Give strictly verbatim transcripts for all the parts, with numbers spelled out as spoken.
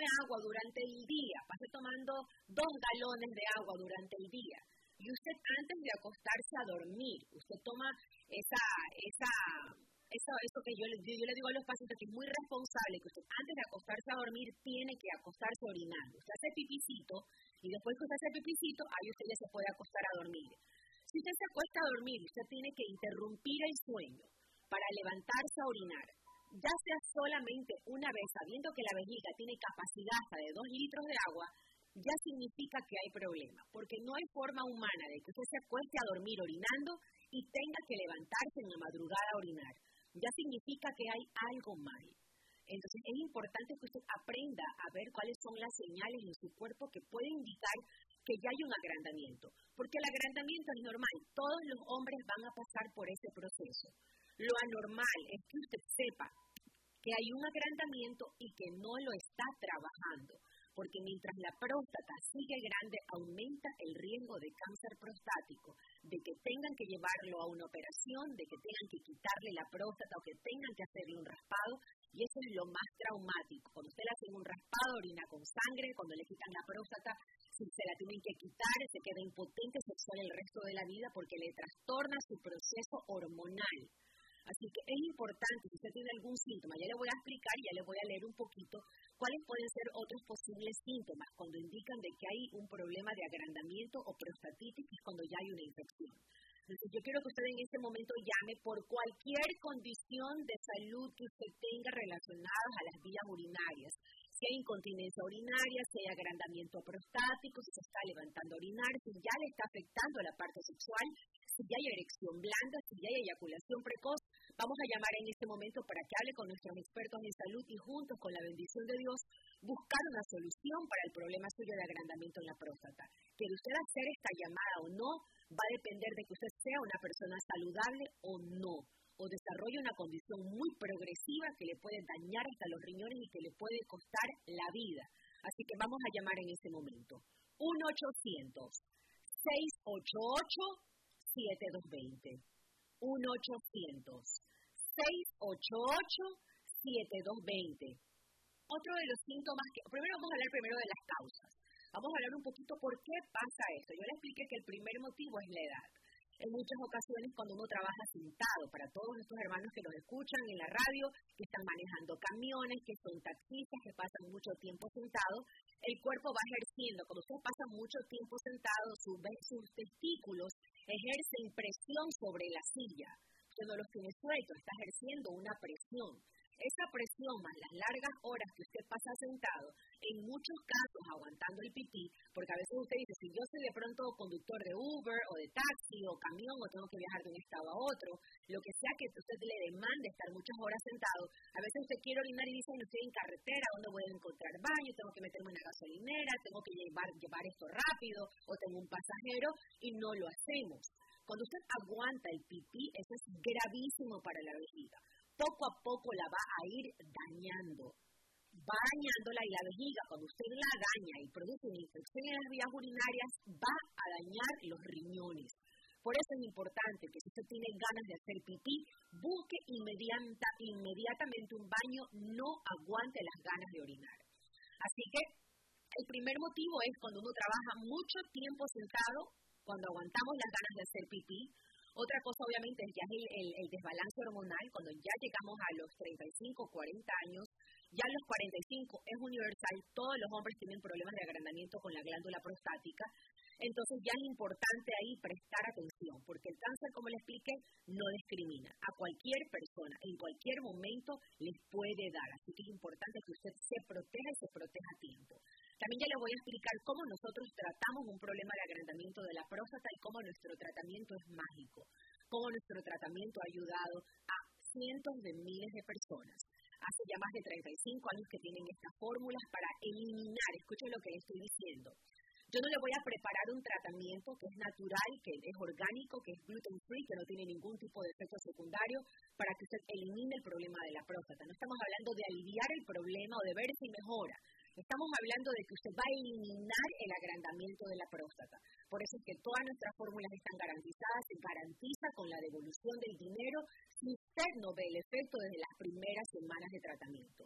tome agua durante el día, pase tomando dos galones de agua durante el día. Y usted antes de acostarse a dormir, usted toma esa, esa, eso, eso que yo, yo, yo le digo a los pacientes que es muy responsable, que usted antes de acostarse a dormir tiene que acostarse orinando. Usted hace pipicito y después que usted hace pipicito, ahí usted ya se puede acostar a dormir. Si usted se acuesta a dormir, usted tiene que interrumpir el sueño para levantarse a orinar. Ya sea solamente una vez, sabiendo que la vejiga tiene capacidad hasta de dos litros de agua, ya significa que hay problema, porque no hay forma humana de que usted se acueste a dormir orinando y tenga que levantarse en la madrugada a orinar. Ya significa que hay algo mal. Entonces es importante que usted aprenda a ver cuáles son las señales en su cuerpo que pueden indicar que ya hay un agrandamiento, porque el agrandamiento es normal, todos los hombres van a pasar por ese proceso. Lo anormal es que usted sepa que hay un agrandamiento y que no lo está trabajando, porque mientras la próstata sigue grande, aumenta el riesgo de cáncer prostático, de que tengan que llevarlo a una operación, de que tengan que quitarle la próstata o que tengan que hacerle un raspado, y eso es lo más traumático. Cuando usted le hace un raspado, orina con sangre, cuando le quitan la próstata, si se la tienen que quitar, se queda impotente sexual el resto de la vida porque le trastorna su proceso hormonal. Así que es importante, si usted tiene algún síntoma, ya le voy a explicar, ya le voy a leer un poquito cuáles pueden ser otros posibles síntomas cuando indican de que hay un problema de agrandamiento o prostatitis, que es cuando ya hay una infección. Entonces yo quiero que usted en este momento llame por cualquier condición de salud que usted tenga relacionadas a las vías urinarias. Si hay incontinencia urinaria, si hay agrandamiento prostático, si se está levantando a orinar, si ya le está afectando la parte sexual, si ya hay erección blanda, si ya hay eyaculación precoz. Vamos a llamar en este momento para que hable con nuestros expertos en salud y juntos con la bendición de Dios buscar una solución para el problema suyo de agrandamiento en la próstata. Que de usted hacer esta llamada o no va a depender de que usted sea una persona saludable o no, o desarrolle una condición muy progresiva que le puede dañar hasta los riñones y que le puede costar la vida. Así que vamos a llamar en este momento. uno ochocientos, seis ocho ocho, siete dos dos cero. uno ochocientos, seis ocho ocho, siete dos dos cero. Otro de los síntomas que... Primero vamos a hablar primero de las causas. Vamos a hablar un poquito por qué pasa esto. Yo le expliqué que el primer motivo es la edad. En muchas ocasiones cuando uno trabaja sentado, para todos estos hermanos que nos escuchan en la radio, que están manejando camiones, que son taxistas, que pasan mucho tiempo sentados, el cuerpo va ejerciendo. Cuando usted pasa mucho tiempo sentado, sus, sus testículos ejercen presión sobre la silla. Usted no los tiene sueltos, está ejerciendo una presión. Esa presión más las largas horas que usted pasa sentado, en muchos casos aguantando el pipí, porque a veces usted dice, si yo soy de pronto conductor de Uber o de taxi o camión o tengo que viajar de un estado a otro, lo que sea que usted le demande estar muchas horas sentado, a veces usted quiere orinar y dice, no estoy en carretera, ¿dónde voy a encontrar baño? Tengo que meterme en una gasolinera, tengo que llevar, llevar esto rápido o tengo un pasajero y no lo hacemos. Cuando usted aguanta el pipí, eso es gravísimo para la vejiga. Poco a poco la va a ir dañando, va dañándola y la vejiga, cuando usted la daña y produce una infección en las vías urinarias, va a dañar los riñones. Por eso es importante que si usted tiene ganas de hacer pipí, busque inmediata, inmediatamente un baño, no aguante las ganas de orinar. Así que el primer motivo es cuando uno trabaja mucho tiempo sentado, cuando aguantamos las ganas de hacer pipí. Otra cosa obviamente es ya el, el, el desbalance hormonal, cuando ya llegamos a los treinta y cinco, cuarenta años, ya a los cuarenta y cinco es universal, todos los hombres tienen problemas de agrandamiento con la glándula prostática, entonces ya es importante ahí prestar atención, porque el cáncer, como le expliqué, no discrimina, a cualquier persona, en cualquier momento les puede dar, así que es importante que usted se proteja y se proteja a tiempo. También ya le voy a explicar cómo nosotros tratamos un problema de agrandamiento de la próstata y cómo nuestro tratamiento es mágico, cómo nuestro tratamiento ha ayudado a cientos de miles de personas. Hace ya más de treinta y cinco años que tienen estas fórmulas para eliminar, escuchen lo que le estoy diciendo. Yo no le voy a preparar un tratamiento que es natural, que es orgánico, que es gluten free, que no tiene ningún tipo de efecto secundario para que usted elimine el problema de la próstata. No estamos hablando de aliviar el problema o de ver si mejora. Estamos hablando de que usted va a eliminar el agrandamiento de la próstata. Por eso es que todas nuestras fórmulas están garantizadas, se garantiza con la devolución del dinero si usted no ve el efecto desde las primeras semanas de tratamiento.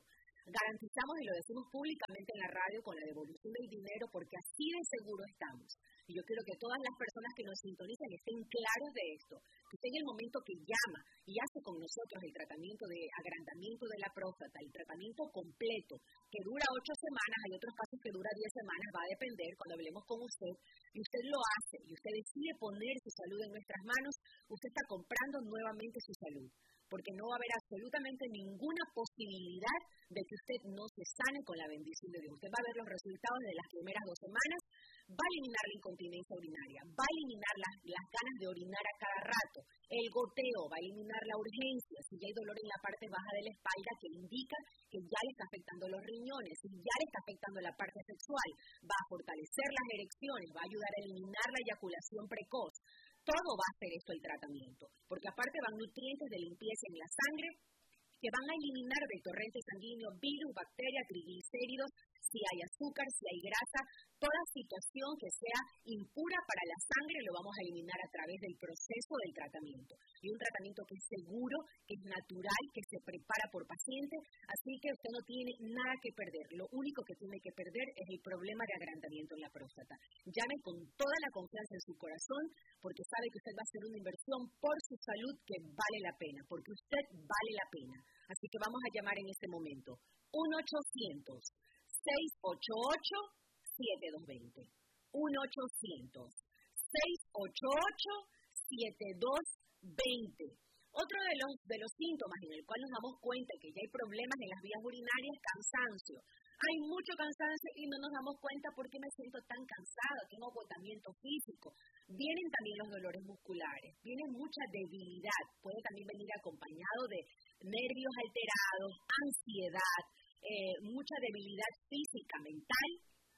Garantizamos, y lo decimos públicamente en la radio, con la devolución del dinero, porque así de seguro estamos. Y yo quiero que todas las personas que nos sintonizan estén claros de esto, que usted en el momento que llama y hace con nosotros el tratamiento de agrandamiento de la próstata, el tratamiento completo, que dura ocho semanas, hay otros casos que dura diez semanas, va a depender cuando hablemos con usted, y usted lo hace, y usted decide poner su salud en nuestras manos, usted está comprando nuevamente su salud, porque no va a haber absolutamente ninguna posibilidad de que usted no se sane con la bendición de Dios. Usted va a ver los resultados de las primeras dos semanas, va a eliminar la incontinencia urinaria, va a eliminar las, las ganas de orinar a cada rato, el goteo, va a eliminar la urgencia, si ya hay dolor en la parte baja de la espalda que indica que ya le está afectando los riñones, si ya le está afectando la parte sexual, va a fortalecer las erecciones, va a ayudar a eliminar la eyaculación precoz. Todo va a hacer esto el tratamiento, porque aparte van nutrientes de limpieza en la sangre que van a eliminar del torrente sanguíneo virus, bacterias, triglicéridos, si hay azúcar, si hay grasa, toda situación que sea impura para la sangre lo vamos a eliminar a través del proceso del tratamiento. Y un tratamiento que es seguro, que es natural, que se prepara por paciente, así que usted no tiene nada que perder. Lo único que tiene que perder es el problema de agrandamiento en la próstata. Llame con toda la confianza en su corazón, porque sabe que usted va a hacer una inversión por su salud que vale la pena, porque usted vale la pena. Así que vamos a llamar en este momento uno ochocientos, seis ocho ocho, siete dos dos cero. uno ochocientos, seis ocho ocho, siete dos dos cero. Otro de los, de los síntomas en el cual nos damos cuenta que ya hay problemas en las vías urinarias es cansancio. Hay mucho cansancio y no nos damos cuenta por qué me siento tan cansada, tengo agotamiento físico. Vienen también los dolores musculares, viene mucha debilidad, puede también venir acompañado de nervios alterados, ansiedad, eh, mucha debilidad física, mental.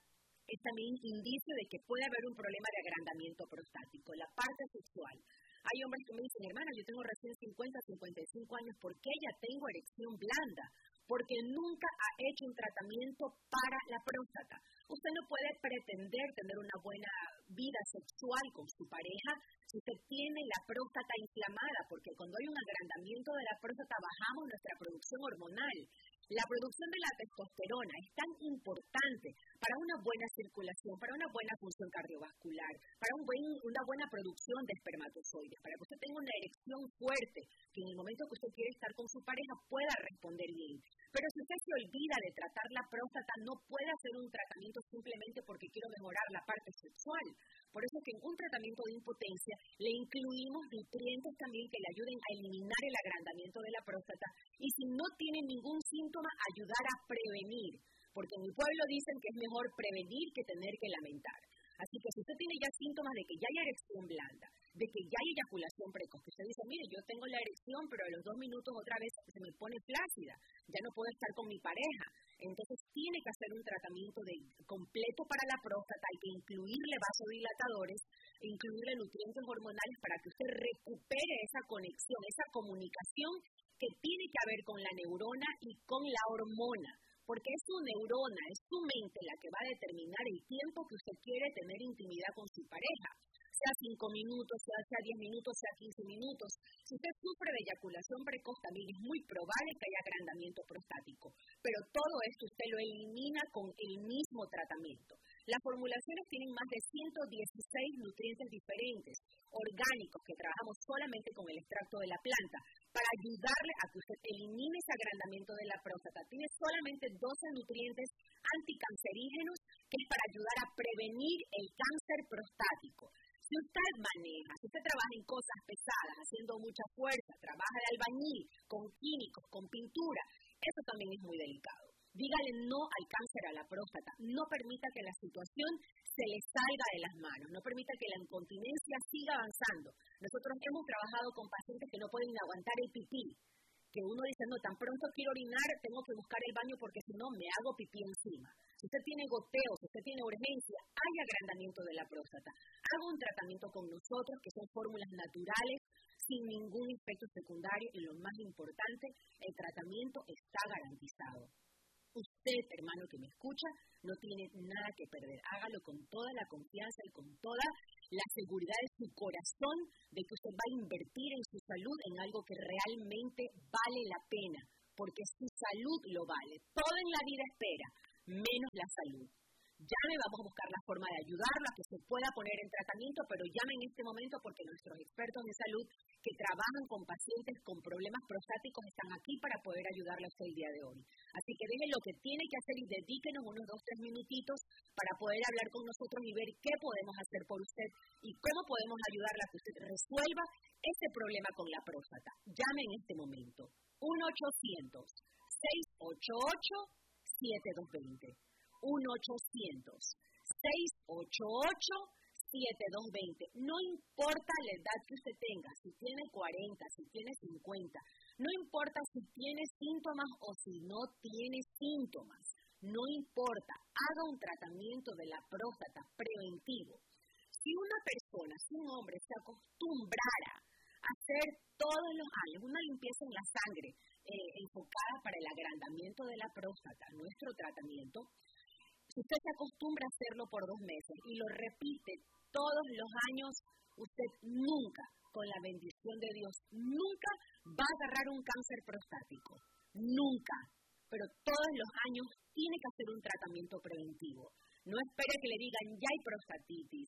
Es también indicio de que puede haber un problema de agrandamiento prostático, la parte sexual. Hay hombres que me dicen, hermana, yo tengo recién cincuenta, cincuenta y cinco años, ¿por qué ya tengo erección blanda? Porque nunca ha hecho un tratamiento para la próstata. Usted no puede pretender tener una buena vida sexual con su pareja si usted tiene la próstata inflamada, porque cuando hay un agrandamiento de la próstata bajamos nuestra producción hormonal. La producción de la testosterona es tan importante para una buena circulación, para una buena función cardiovascular, para un buen, una buena producción de espermatozoides, para que usted tenga una erección fuerte, que en el momento que usted quiere estar con su pareja pueda responder bien. Pero si usted se olvida de tratar la próstata, no puede hacer un tratamiento simplemente porque quiero mejorar la parte sexual. Por eso que en un tratamiento de impotencia le incluimos nutrientes también que le ayuden a eliminar el agrandamiento de la próstata y si no tiene ningún síntoma, ayudar a prevenir. Porque en mi pueblo dicen que es mejor prevenir que tener que lamentar. Así que si usted tiene ya síntomas de que ya hay erección blanda, de que ya hay eyaculación precoz, que usted dice, mire, yo tengo la erección, pero a los dos minutos otra vez se me pone flácida, ya no puedo estar con mi pareja. Entonces tiene que hacer un tratamiento de, completo para la próstata, hay que incluirle vasodilatadores, incluirle nutrientes hormonales para que usted recupere esa conexión, esa comunicación que tiene que haber con la neurona y con la hormona. Porque es su neurona, es su mente la que va a determinar el tiempo que usted quiere tener intimidad con su pareja. Sea cinco minutos, sea, sea diez minutos, sea quince minutos. Si usted sufre de eyaculación precoz, también es muy probable que haya agrandamiento prostático. Pero todo esto usted lo elimina con el mismo tratamiento. Las formulaciones tienen más de ciento dieciséis nutrientes diferentes, orgánicos, que trabajamos solamente con el extracto de la planta, para ayudarle a que usted elimine ese agrandamiento de la próstata. Tiene solamente doce nutrientes anticancerígenos, que es para ayudar a prevenir el cáncer prostático. Si usted maneja, si usted trabaja en cosas pesadas, haciendo mucha fuerza, trabaja de albañil, con químicos, con pintura, eso también es muy delicado. Dígale no al cáncer a la próstata, no permita que la situación se le salga de las manos, no permita que la incontinencia siga avanzando. Nosotros hemos trabajado con pacientes que no pueden aguantar el pipí, que uno dice, no, tan pronto quiero orinar, tengo que buscar el baño porque si no me hago pipí encima. Si usted tiene goteo, si usted tiene urgencia, hay agrandamiento de la próstata. Haga un tratamiento con nosotros, que son fórmulas naturales, sin ningún efecto secundario, y lo más importante, el tratamiento está garantizado. Usted, hermano que me escucha, no tiene nada que perder. Hágalo con toda la confianza y con toda la seguridad de su corazón de que usted va a invertir en su salud en algo que realmente vale la pena. porque su salud lo vale. Todo en la vida espera, menos la salud. Llame, vamos a buscar la forma de ayudarlo a que se pueda poner en tratamiento, pero llame en este momento porque nuestros expertos de salud que trabajan con pacientes con problemas prostáticos están aquí para poder ayudarle a usted el día de hoy. Así que deje lo que tiene que hacer y dedíquenos unos dos, tres minutitos para poder hablar con nosotros y ver qué podemos hacer por usted y cómo podemos ayudarle a que usted resuelva este problema con la próstata. Llame en este momento. uno ochocientos, seis ocho ocho, siete dos dos cero. uno ochocientos, seis ocho ocho, siete dos dos cero. No importa la edad que usted tenga, si tiene cuarenta, si tiene cincuenta, no importa si tiene síntomas o si no tiene síntomas, no importa, haga un tratamiento de la próstata preventivo. Si una persona, si un hombre se acostumbrara a hacer todos los años una limpieza en la sangre eh, enfocada para el agrandamiento de la próstata, nuestro tratamiento, si usted se acostumbra a hacerlo por dos meses y lo repite todos los años, usted nunca, con la bendición de Dios, nunca va a agarrar un cáncer prostático. Nunca. Pero todos los años tiene que hacer un tratamiento preventivo. No espere que le digan, ya hay prostatitis,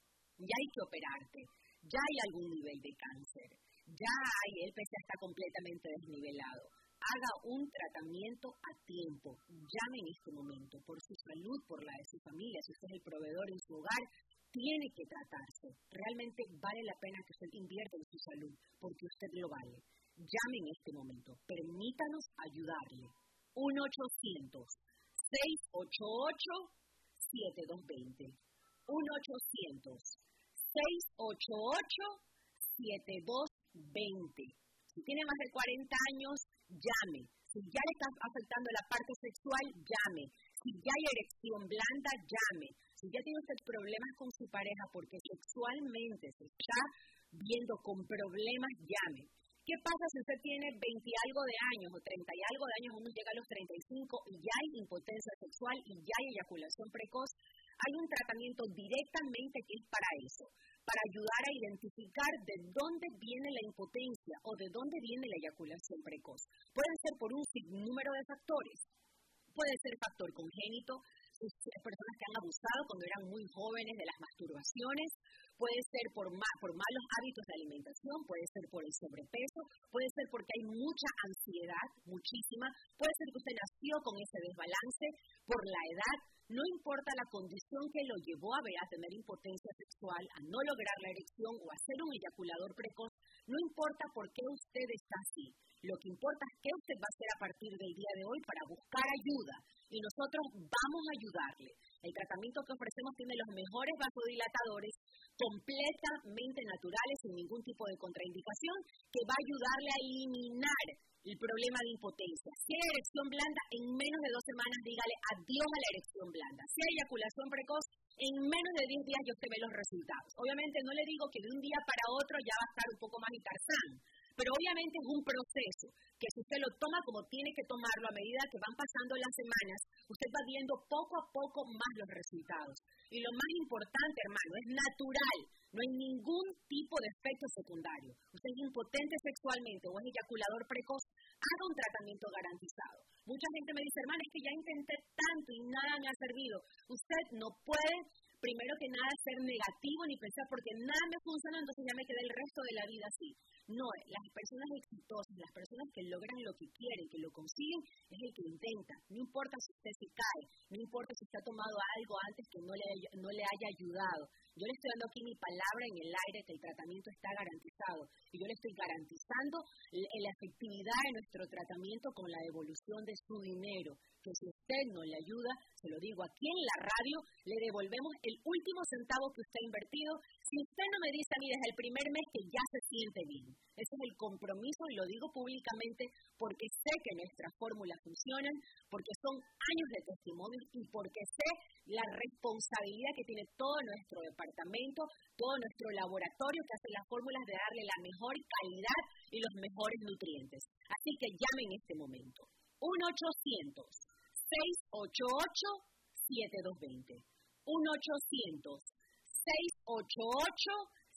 ya hay que operarte, ya hay algún nivel de cáncer, ya hay, el P S A está completamente desnivelado. Haga un tratamiento a tiempo. Llame en este momento por su salud, por la de su familia. Si usted es el proveedor en su hogar, tiene que tratarse. Realmente vale la pena que usted invierta en su salud, porque usted lo vale. Llame en este momento. Permítanos ayudarle. uno ochocientos, seis ocho ocho, siete dos dos cero. uno ochocientos, seis ocho ocho, siete dos dos cero. Si tiene más de cuarenta años, llame. Si ya le está afectando la parte sexual, llame. Si ya hay erección blanda, llame. Si ya tiene usted problemas con su pareja porque sexualmente se está viendo con problemas, llame. ¿Qué pasa si usted tiene veinte y algo de años o treinta y algo de años, uno llega a los treinta y cinco y ya hay impotencia sexual y ya hay eyaculación precoz? Hay un tratamiento directamente que es para eso, para ayudar a identificar de dónde viene la impotencia o de dónde viene la eyaculación precoz. Puede ser por un sinnúmero de factores. Puede ser factor congénito, personas que han abusado cuando eran muy jóvenes de las masturbaciones, puede ser por, ma por malos hábitos de alimentación, puede ser por el sobrepeso, puede ser porque hay mucha ansiedad, muchísima, puede ser que usted nació con ese desbalance por la edad. No importa la condición que lo llevó a, ver, a tener impotencia sexual, a no lograr la erección o a ser un eyaculador precoz, no importa por qué usted está así. Lo que importa es qué usted va a hacer a partir del día de hoy para buscar ayuda. Y nosotros vamos a ayudarle. El tratamiento que ofrecemos tiene los mejores vasodilatadores, completamente naturales, sin ningún tipo de contraindicación, que va a ayudarle a eliminar el problema de impotencia. Si hay erección blanda, en menos de dos semanas dígale adiós a la erección blanda. Si hay eyaculación precoz, en menos de diez días ya usted ve los resultados. Obviamente no le digo que de un día para otro ya va a estar un poco más Tarzán, pero obviamente es un proceso que si usted lo toma como tiene que tomarlo a medida que van pasando las semanas, usted va viendo poco a poco más los resultados. Y lo más importante, hermano, es natural. No hay ningún tipo de efecto secundario. Usted es impotente sexualmente o es eyaculador precoz, haga un tratamiento garantizado. Mucha gente me dice, hermano, es que ya intenté tanto y nada me ha servido. Usted no puede, primero que nada, ser negativo ni pensar porque nada me funcionó, entonces ya me quedé el resto de la vida así. No, las personas exitosas, las personas que logran lo que quieren, que lo consiguen, es el que intenta. No importa si usted se cae, no importa si usted ha tomado algo antes que no le, no le haya ayudado. Yo le estoy dando aquí mi palabra en el aire que el tratamiento está garantizado. Y yo le estoy garantizando la efectividad de nuestro tratamiento con la devolución de su dinero. Que si usted no le ayuda, se lo digo aquí en la radio, le devolvemos el último centavo que usted ha invertido. Si usted no me dice a mí desde el primer mes que ya se siente bien. Ese es el compromiso y lo digo públicamente porque sé que nuestras fórmulas funcionan, porque son años de testimonio y porque sé la responsabilidad que tiene todo nuestro departamento, todo nuestro laboratorio que hace las fórmulas de darle la mejor calidad y los mejores nutrientes. Así que llame en este momento. uno ochocientos, seis ocho ocho, siete dos dos cero. uno ochocientos, seis ocho ocho,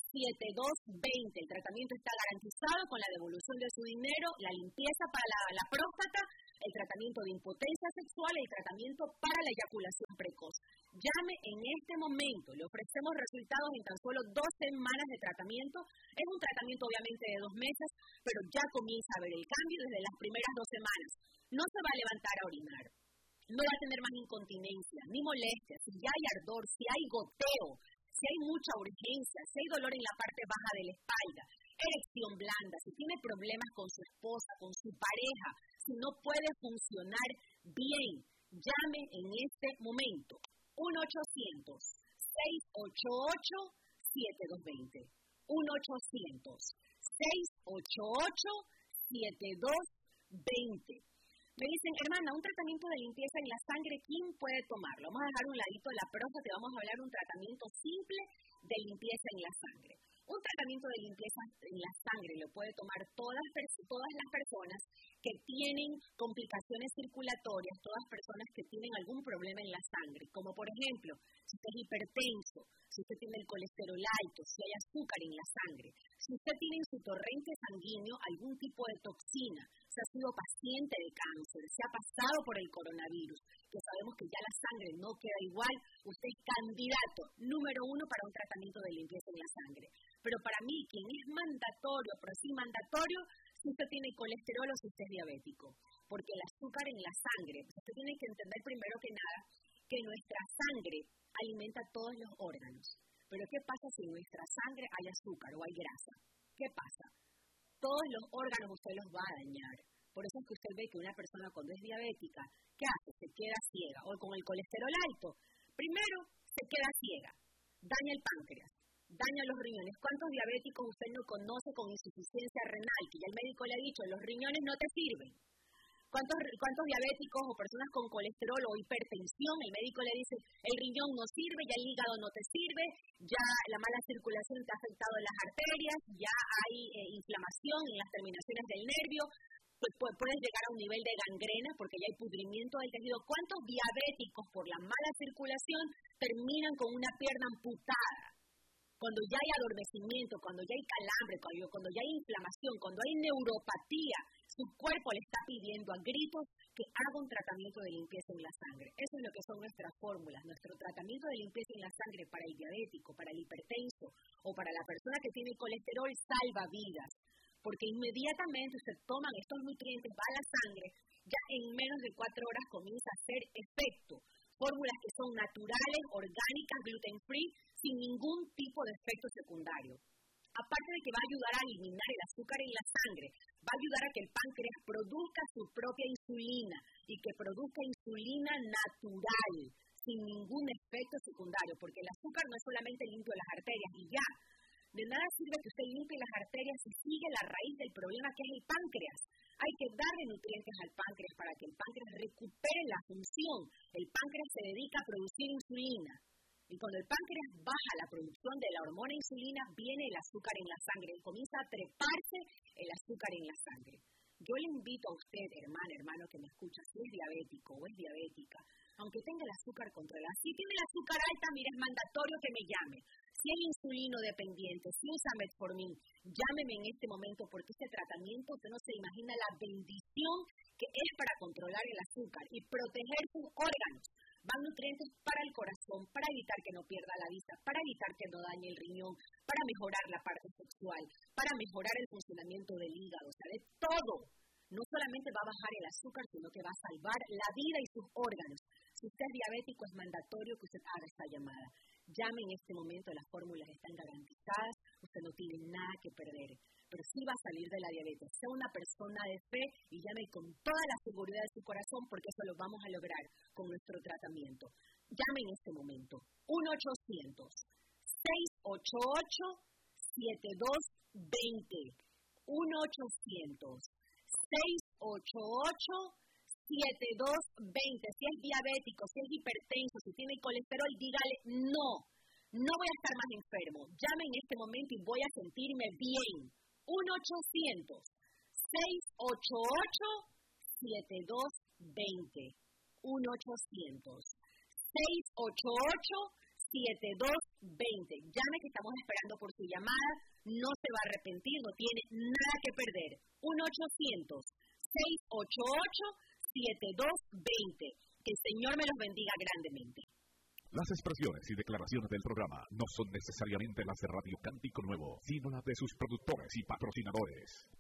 siete dos veinte. El tratamiento está garantizado con la devolución de su dinero, la limpieza para la, la próstata, el tratamiento de impotencia sexual y el tratamiento para la eyaculación precoz. Llame en este momento, le ofrecemos resultados en tan solo dos semanas de tratamiento. Es un tratamiento obviamente de dos meses, pero ya comienza a ver el cambio desde las primeras dos semanas. No se va a levantar a orinar, no va a tener más incontinencia, ni molestias, si ya hay ardor, si hay goteo, si hay mucha urgencia, si hay dolor en la parte baja de la espalda, erección blanda, si tiene problemas con su esposa, con su pareja, si no puede funcionar bien, llame en este momento. uno ochocientos, seis ocho ocho, siete dos dos cero. uno ochocientos, seis ocho ocho, siete dos dos cero. Me dicen, hermana, un tratamiento de limpieza en la sangre, ¿quién puede tomarlo? Vamos a dejar un ladito de la próstata y vamos a hablar de un tratamiento simple de limpieza en la sangre. Un tratamiento de limpieza en la sangre lo puede tomar todas, todas las personas que tienen complicaciones circulatorias, todas personas que tienen algún problema en la sangre, como por ejemplo, si usted es hipertenso, si usted tiene el colesterol alto, si hay azúcar en la sangre, si usted tiene en su torrente sanguíneo algún tipo de toxina, si ha sido paciente de cáncer, si ha pasado por el coronavirus, que sabemos que ya la sangre no queda igual, usted es candidato número uno para un tratamiento de limpieza en la sangre. Pero para mí, quien es mandatorio, pero sí mandatorio, si usted tiene colesterol o si usted es diabético. Porque el azúcar en la sangre, usted tiene que entender primero que nada que nuestra sangre alimenta todos los órganos. Pero ¿qué pasa si en nuestra sangre hay azúcar o hay grasa? ¿Qué pasa? Todos los órganos usted los va a dañar. Por eso es que usted ve que una persona cuando es diabética, ¿qué hace? Se queda ciega. O con el colesterol alto, primero se queda ciega, daña el páncreas, daña los riñones. ¿Cuántos diabéticos usted no conoce con insuficiencia renal? Que ya el médico le ha dicho, los riñones no te sirven. ¿Cuántos, ¿Cuántos diabéticos o personas con colesterol o hipertensión, el médico le dice, el riñón no sirve, ya el hígado no te sirve, ya la mala circulación te ha afectado en las arterias, ya hay eh, inflamación en las terminaciones del nervio, pues puedes llegar a un nivel de gangrena porque ya hay pudrimiento del tejido. ¿Cuántos diabéticos por la mala circulación terminan con una pierna amputada? Cuando ya hay adormecimiento, cuando ya hay calambre, cuando, cuando ya hay inflamación, cuando hay neuropatía, su cuerpo le está pidiendo a gritos que haga un tratamiento de limpieza en la sangre. Eso es lo que son nuestras fórmulas. Nuestro tratamiento de limpieza en la sangre para el diabético, para el hipertenso o para la persona que tiene colesterol salva vidas. Porque inmediatamente usted toma estos nutrientes, va a la sangre, ya en menos de cuatro horas comienza a hacer efecto. Fórmulas que son naturales, orgánicas, gluten free, sin ningún tipo de efecto secundario. Aparte de que va a ayudar a eliminar el azúcar en la sangre, va a ayudar a que el páncreas produzca su propia insulina y que produzca insulina natural, sin ningún efecto secundario, porque el azúcar no es solamente limpio las arterias y ya. De nada sirve que usted limpie las arterias si sigue la raíz del problema que es el páncreas. Hay que darle nutrientes al páncreas para que el páncreas recupere la función. El páncreas se dedica a producir insulina. Y cuando el páncreas baja la producción de la hormona insulina, viene el azúcar en la sangre y comienza a treparse el azúcar en la sangre. Yo le invito a usted, hermana, hermano que me escucha, si es diabético o es diabética, aunque tenga el azúcar controlado, si tiene el azúcar alta, mire, es mandatorio que me llame. Si es insulino dependiente, si usa metformin, llámeme en este momento porque este tratamiento, usted no se imagina la bendición que es para controlar el azúcar y proteger sus órganos. Van nutrientes para el corazón, para evitar que no pierda la vista, para evitar que no dañe el riñón, para mejorar la parte sexual, para mejorar el funcionamiento del hígado, o sea, de todo. No solamente va a bajar el azúcar, sino que va a salvar la vida y sus órganos. Si usted es diabético, es mandatorio que usted haga esta llamada. Llame en este momento, las fórmulas están garantizadas, usted no tiene nada que perder, pero sí va a salir de la diabetes. Sea una persona de fe y llame con toda la seguridad de su corazón porque eso lo vamos a lograr con nuestro tratamiento. Llame en este momento, uno ochocientos, seis ocho ocho, siete dos dos cero, uno ochocientos, seis ocho ocho, siete dos dos cero. Si es diabético, si es hipertenso, si tiene colesterol, dígale no, no voy a estar más enfermo. Llame en este momento y voy a sentirme bien. uno ochocientos, seis ocho ocho, siete dos dos cero. uno ochocientos, seis ocho ocho, siete dos dos cero. Llame que estamos esperando por su llamada. No se va a arrepentir, no tiene nada que perder. uno ochocientos, seis ocho ocho, siete dos dos cero. Que el Señor me los bendiga grandemente. Las expresiones y declaraciones del programa no son necesariamente las de Radio Cántico Nuevo, sino las de sus productores y patrocinadores.